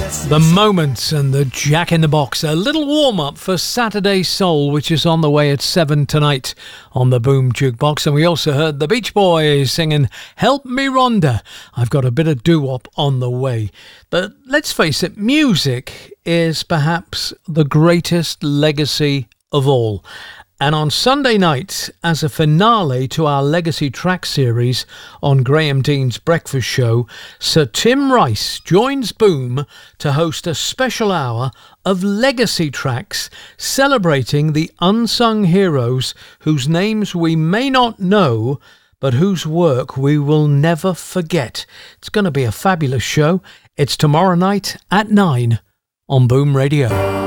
The Moments and the Jack in the Box. A little warm-up for Saturday Soul, which is on the way at 7 tonight on the Boom Jukebox. And we also heard the Beach Boys singing Help Me Rhonda. I've got a bit of doo-wop on the way. But let's face it, music is perhaps the greatest legacy of all. And on Sunday night, as a finale to our Legacy Track series on Graham Dean's Breakfast Show, Sir Tim Rice joins Boom to host a special hour of legacy tracks celebrating the unsung heroes whose names we may not know, but whose work we will never forget. It's going to be a fabulous show. It's tomorrow night at 9 on Boom Radio.